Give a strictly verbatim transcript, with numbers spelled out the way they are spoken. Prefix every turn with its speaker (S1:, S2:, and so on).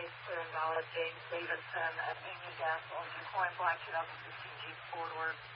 S1: is clear and valid. James Davidson at Amy Gas on Decoy Black two thousand fifteen Jeep four-door.